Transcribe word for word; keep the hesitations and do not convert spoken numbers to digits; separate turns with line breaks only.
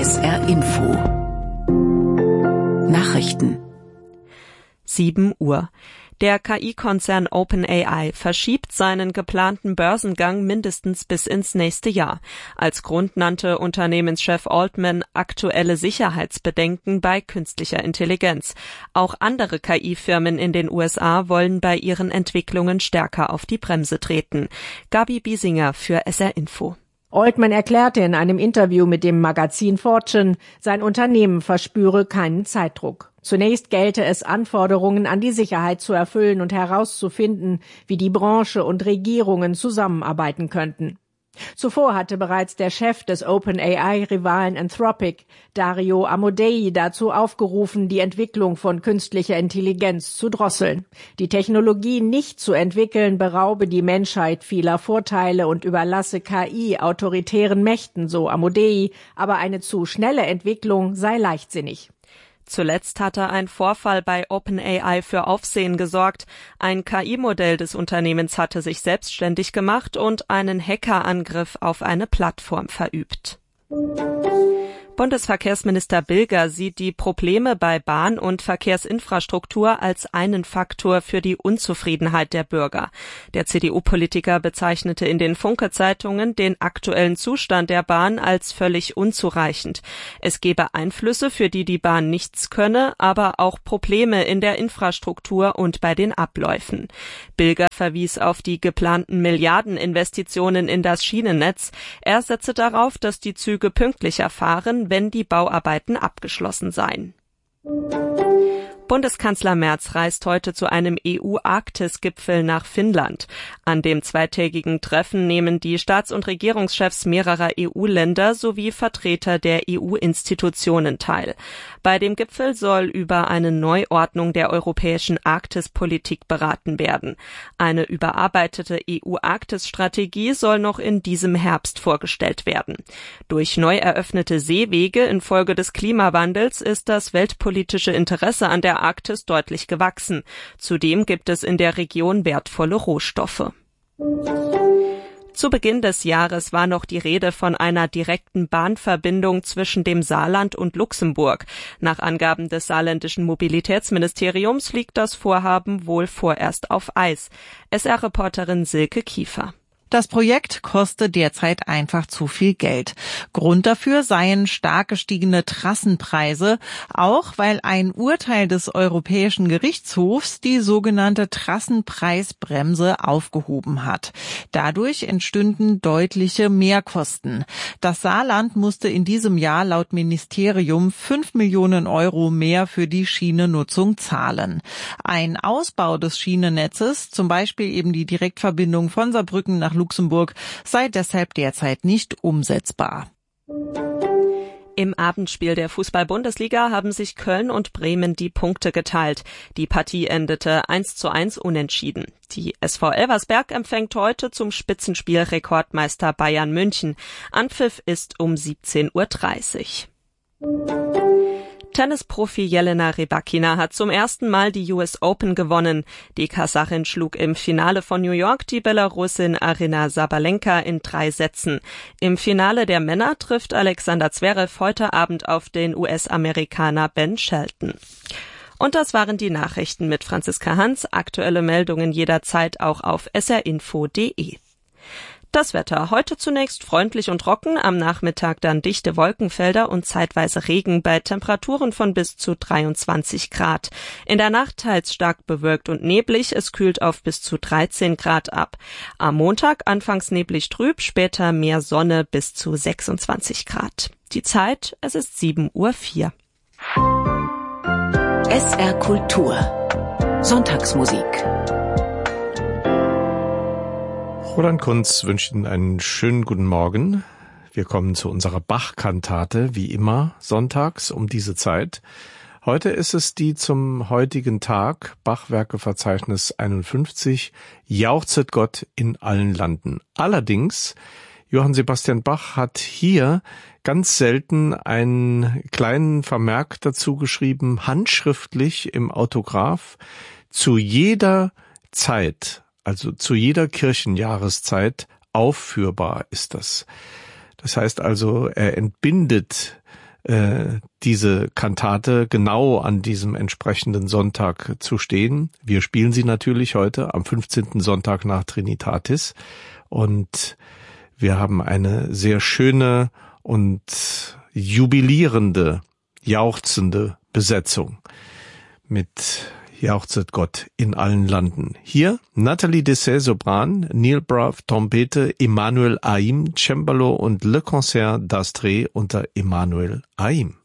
S R Info Nachrichten.
sieben Uhr. Der K I-Konzern OpenAI verschiebt seinen geplanten Börsengang mindestens bis ins nächste Jahr. Als Grund nannte Unternehmenschef Altman aktuelle Sicherheitsbedenken bei künstlicher Intelligenz. Auch andere K I-Firmen in den U S A wollen bei ihren Entwicklungen stärker auf die Bremse treten. Gabi Biesinger für S R Info.
Altman erklärte in einem Interview mit dem Magazin Fortune, sein Unternehmen verspüre keinen Zeitdruck. Zunächst gelte es, Anforderungen an die Sicherheit zu erfüllen und herauszufinden, wie die Branche und Regierungen zusammenarbeiten könnten. Zuvor hatte bereits der Chef des OpenAI-Rivalen Anthropic, Dario Amodei, dazu aufgerufen, die Entwicklung von künstlicher Intelligenz zu drosseln. Die Technologie nicht zu entwickeln, beraube die Menschheit vieler Vorteile und überlasse K I autoritären Mächten, so Amodei, aber eine zu schnelle Entwicklung sei leichtsinnig.
Zuletzt hatte ein Vorfall bei OpenAI für Aufsehen gesorgt. Ein K I-Modell des Unternehmens hatte sich selbstständig gemacht und einen Hackerangriff auf eine Plattform verübt. Bundesverkehrsminister Bilger sieht die Probleme bei Bahn- und Verkehrsinfrastruktur als einen Faktor für die Unzufriedenheit der Bürger. Der C D U-Politiker bezeichnete in den Funke-Zeitungen den aktuellen Zustand der Bahn als völlig unzureichend. Es gebe Einflüsse, für die die Bahn nichts könne, aber auch Probleme in der Infrastruktur und bei den Abläufen. Bilger verwies auf die geplanten Milliardeninvestitionen in das Schienennetz. Er setze darauf, dass die Züge pünktlicher fahren, wenn die Bauarbeiten abgeschlossen seien. Bundeskanzler Merz reist heute zu einem E U-Arktis-Gipfel nach Finnland. An dem zweitägigen Treffen nehmen die Staats- und Regierungschefs mehrerer E U-Länder sowie Vertreter der E U-Institutionen teil. Bei dem Gipfel soll über eine Neuordnung der europäischen Arktispolitik beraten werden. Eine überarbeitete E U-Arktis-Strategie soll noch in diesem Herbst vorgestellt werden. Durch neu eröffnete Seewege infolge des Klimawandels ist das weltpolitische Interesse an der Arktis deutlich gewachsen. Zudem gibt es in der Region wertvolle Rohstoffe. Zu Beginn des Jahres war noch die Rede von einer direkten Bahnverbindung zwischen dem Saarland und Luxemburg. Nach Angaben des saarländischen Mobilitätsministeriums liegt das Vorhaben wohl vorerst auf Eis. S R-Reporterin Silke Kiefer.
Das Projekt koste derzeit einfach zu viel Geld. Grund dafür seien stark gestiegene Trassenpreise, auch weil ein Urteil des Europäischen Gerichtshofs die sogenannte Trassenpreisbremse aufgehoben hat. Dadurch entstünden deutliche Mehrkosten. Das Saarland musste in diesem Jahr laut Ministerium fünf Millionen Euro mehr für die Schienennutzung zahlen. Ein Ausbau des Schienennetzes, zum Beispiel eben die Direktverbindung von Saarbrücken nach Luxemburg, sei deshalb derzeit nicht umsetzbar.
Im Abendspiel der Fußball-Bundesliga haben sich Köln und Bremen die Punkte geteilt. Die Partie endete eins zu eins unentschieden. Die S V Elversberg empfängt heute zum Spitzenspiel Rekordmeister Bayern München. Anpfiff ist um siebzehn Uhr dreißig. Tennisprofi Jelena Rybakina hat zum ersten Mal die U S Open gewonnen. Die Kasachin schlug im Finale von New York die Belarusin Aryna Sabalenka in drei Sätzen. Im Finale der Männer trifft Alexander Zverev heute Abend auf den U S-Amerikaner Ben Shelton. Und das waren die Nachrichten mit Franziska Hans. Aktuelle Meldungen jederzeit auch auf s r info punkt d e. Das Wetter heute zunächst freundlich und trocken, am Nachmittag dann dichte Wolkenfelder und zeitweise Regen bei Temperaturen von bis zu dreiundzwanzig Grad. In der Nacht teils stark bewölkt und neblig, es kühlt auf bis zu dreizehn Grad ab. Am Montag anfangs neblig trüb, später mehr Sonne bis zu sechsundzwanzig Grad. Die Zeit, es ist sieben Uhr vier.
S R Kultur Sonntagsmusik.
Roland Kunz wünscht Ihnen einen schönen guten Morgen. Wir kommen zu unserer Bach-Kantate, wie immer, sonntags um diese Zeit. Heute ist es die zum heutigen Tag, Bach-Werkeverzeichnis einundfünfzig, Jauchzet Gott in allen Landen. Allerdings, Johann Sebastian Bach hat hier ganz selten einen kleinen Vermerk dazu geschrieben, handschriftlich im Autograph, zu jeder Zeit, also zu jeder Kirchenjahreszeit aufführbar ist das. Das heißt also, er entbindet äh, diese Kantate genau an diesem entsprechenden Sonntag zu stehen. Wir spielen sie natürlich heute am fünfzehnten Sonntag nach Trinitatis und wir haben eine sehr schöne und jubilierende, jauchzende Besetzung mit Jauchzet Gott in allen Landen. Hier Nathalie Dessay Sopran, Neil Braff Trompete, Emmanuel Haim Cembalo und Le Concert d'Astrée unter Emmanuel Haim.